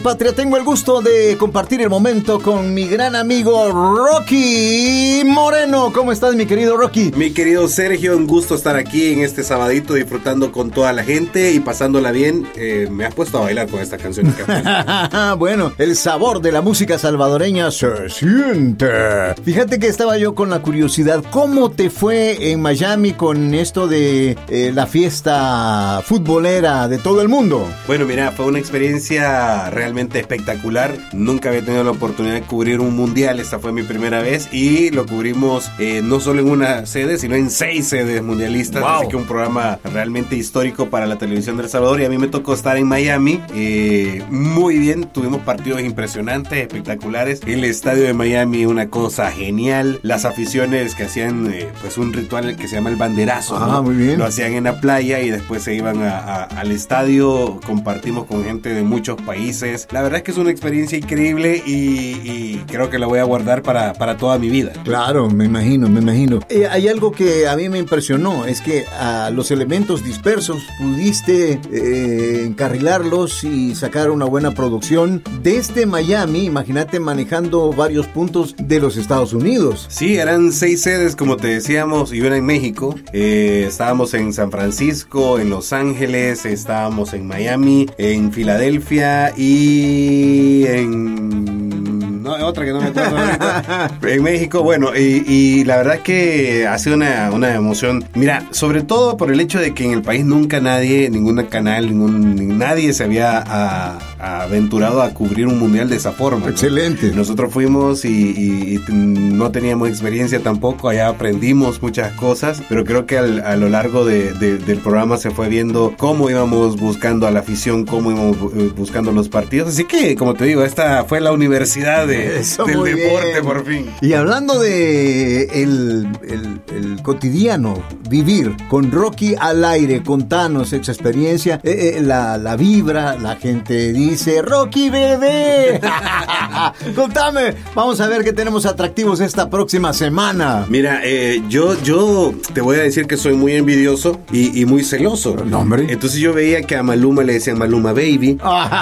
Patria, tengo el gusto de compartir el momento con mi gran amigo Rocky Moreno. ¿Cómo estás, mi querido Rocky? Mi querido Sergio, un gusto estar aquí en este sabadito disfrutando con toda la gente y pasándola bien. Me has puesto a bailar con esta canción. Bueno, el sabor de la música salvadoreña se siente. Fíjate que estaba yo con la curiosidad, ¿cómo te fue en Miami con esto de la fiesta futbolera de todo el mundo? Bueno, mira, fue una experiencia realmente espectacular. Nunca había tenido la oportunidad de cubrir un mundial. Esta fue mi primera vez y lo cubrimos no solo en una sede, sino en 6 sedes mundialistas. Wow. Así que un programa realmente histórico para la televisión de El Salvador, y a mí me tocó estar en Miami. Muy bien, tuvimos partidos impresionantes, espectaculares. El estadio de Miami, una cosa genial. Las aficiones que hacían pues un ritual que se llama el banderazo, ¿no? Muy bien. Lo hacían en la playa y después se iban al estadio. Compartimos con gente de muchos países. La verdad es que es una experiencia increíble y creo que la voy a guardar para toda mi vida. Claro, me imagino. Hay algo que a mí me impresionó, es que a los elementos dispersos pudiste encarrilarlos y sacar una buena producción desde Miami. Imagínate manejando varios puntos de los Estados Unidos. Sí, eran 6 sedes, como te decíamos, y una en México. Estábamos en San Francisco, en Los Ángeles, estábamos en Miami, en Filadelfia y otra que no me acuerdo ahorita, en México. Bueno, y la verdad que ha sido una emoción. Mira, sobre todo por el hecho de que en el país nunca nadie se había aventurado a cubrir un mundial de esa forma, ¿no? Excelente. Nosotros fuimos y no teníamos experiencia tampoco. Allá aprendimos muchas cosas, pero creo que a lo largo del programa se fue viendo cómo íbamos buscando a la afición, cómo íbamos buscando los partidos. Así que, como te digo, esta fue la universidad del deporte, bien. Por fin. Y hablando de el cotidiano, vivir con Rocky al aire, contanos esa experiencia, la vibra, la gente dice, Rocky bebé. Contame, vamos a ver qué tenemos atractivos esta próxima semana. Mira, yo te voy a decir que soy muy envidioso y muy celoso. No, hombre. Entonces yo veía que a Maluma le decían Maluma Baby,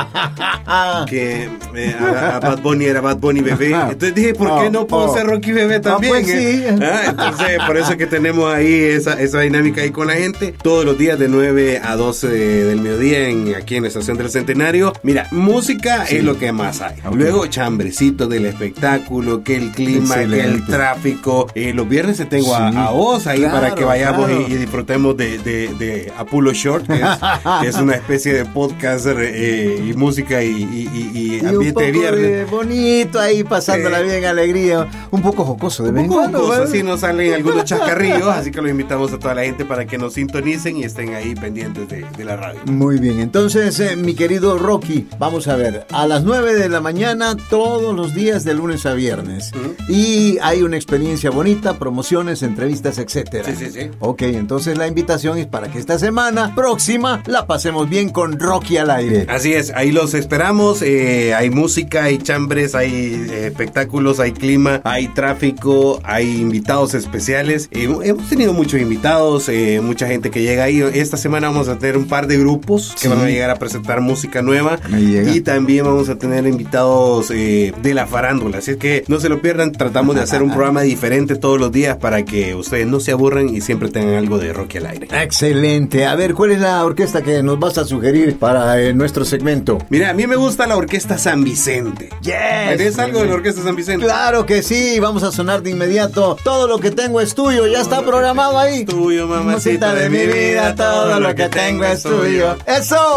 que a Bad Bunny era Bad Bunny Bebé. Entonces dije, ¿por qué no puedo ser Rocky Bebé también? Pues sí. Entonces, por eso que tenemos ahí esa dinámica ahí con la gente. Todos los días de 9 a 12 del mediodía aquí en la Estación del Centenario. Mira, música es lo que más hay. Okay. Luego, chambrecito del espectáculo, que el clima, excelente, que el tráfico. Los viernes te tengo a vos ahí, claro, para que vayamos y disfrutemos de Apulo Short, que es una especie de podcast y música y ambiente de viernes. Bonito ahí, pasándola bien, alegría, un poco jocoso de vez en cuando. Así nos salen algunos chascarrillos, así que los invitamos a toda la gente para que nos sintonicen y estén ahí pendientes de la radio. Muy bien, entonces mi querido Rocky, vamos a ver, a las 9 de la mañana todos los días de lunes a viernes. Y hay una experiencia bonita, promociones, entrevistas, etcétera. Sí. Ok, entonces la invitación es para que esta semana próxima la pasemos bien con Rocky al aire. Así es, ahí los esperamos. Hay música, hay chambres, hay espectáculos, hay clima, hay tráfico, hay invitados especiales. Hemos tenido muchos invitados, mucha gente que llega ahí. Esta semana vamos a tener un par de grupos que van a llegar a presentar música nueva. Y también vamos a tener invitados de la farándula. Así es que no se lo pierdan. Tratamos de hacer un programa diferente todos los días para que ustedes no se aburran y siempre tengan algo de Rocky al aire. Excelente. A ver, ¿cuál es la orquesta que nos vas a sugerir para nuestro segmento? Mira, a mí me gusta la Orquesta San Vicente. ¿Tenés algo de la Orquesta San Vicente? Claro que sí. Vamos a sonar de inmediato. Todo lo que tengo es tuyo. Ya está programado ahí. Tuyo, mamacita de mi vida. Todo lo que tengo es tuyo. ¡Eso!